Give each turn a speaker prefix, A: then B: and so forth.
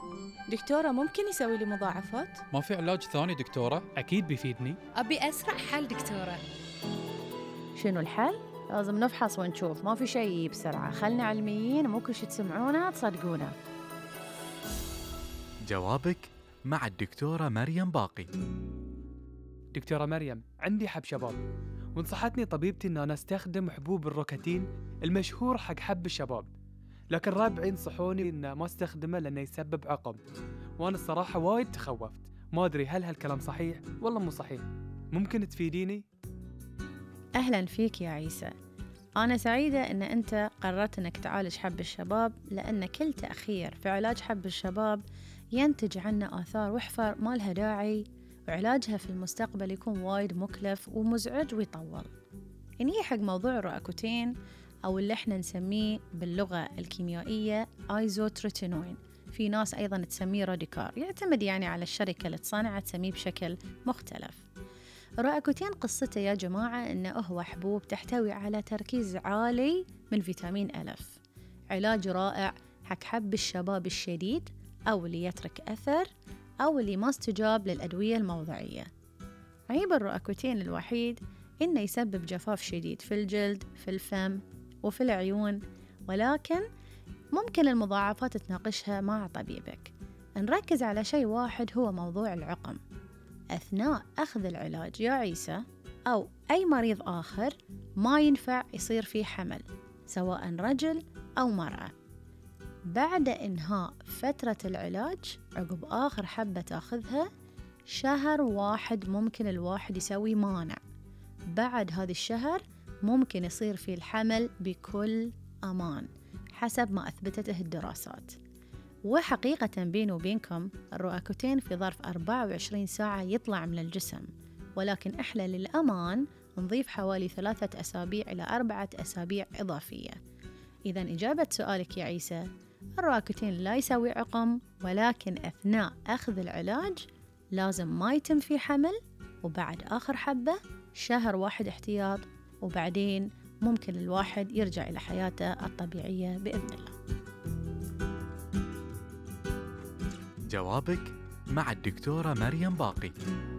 A: دكتورة ممكن يسوي لي مضاعفات؟
B: ما في علاج ثاني دكتورة؟
C: أكيد بيفيدني.
D: أبي أسرع حل دكتورة.
E: شنو الحل؟ لازم نفحص ونشوف، ما في شيء بسرعة، خلنا علميين، مو كل شي تسمعونه تصدقونه.
F: جوابك مع الدكتورة مريم باقي.
C: دكتورة مريم، عندي حب شباب، ونصحتني طبيبتي إن أنا أستخدم حبوب الروكاتين المشهور حق حب الشباب، لكن ربعي نصحوني إن ما استخدمه لأنه يسبب عقم، وأنا الصراحة وايد تخوفت، ما أدري هل هالكلام صحيح ولا مو صحيح، ممكن تفيديني؟
E: أهلاً فيك يا عيسى، أنا سعيدة أن أنت قررت أنك تعالج حب الشباب، لأن كل تأخير في علاج حب الشباب ينتج عنه آثار وحفر ما لها داعي، وعلاجها في المستقبل يكون وايد مكلف ومزعج ويطول. نيجي حق موضوع الرؤكوتين، أو اللي احنا نسميه باللغة الكيميائية ايزوتروتينوين، في ناس أيضاً تسميه راديكار، يعتمد يعني على الشركة اللي تصنعه تسميه بشكل مختلف. الرؤكوتين قصته يا جماعة إنه هو حبوب تحتوي على تركيز عالي من فيتامين ألف، علاج رائع حق حب الشباب الشديد أو اللي يترك أثر أو اللي ما استجاب للأدوية الموضعية. عيب الرؤكوتين الوحيد إنه يسبب جفاف شديد في الجلد، في الفم وفي العيون، ولكن ممكن المضاعفات تناقشها مع طبيبك. نركز على شيء واحد، هو موضوع العقم. أثناء أخذ العلاج يا عيسى أو أي مريض آخر ما ينفع يصير فيه حمل، سواء رجل أو مرأة. بعد إنهاء فترة العلاج عقب آخر حبة تاخذها شهر واحد ممكن الواحد يسوي مانع، بعد هذا الشهر ممكن يصير فيه الحمل بكل أمان حسب ما أثبتته الدراسات. وحقيقة بيني وبينكم الرؤكوتين في ظرف 24 ساعة يطلع من الجسم، ولكن إحنا للأمان نضيف حوالي 3 أسابيع إلى 4 أسابيع إضافية. إذا إجابة سؤالك يا عيسى، الرؤكوتين لا يسوي عقم، ولكن أثناء أخذ العلاج لازم ما يتم فيه حمل، وبعد آخر حبة شهر واحد احتياط، وبعدين ممكن الواحد يرجع إلى حياته الطبيعية بإذن الله.
F: جوابك مع الدكتورة مريم باقي.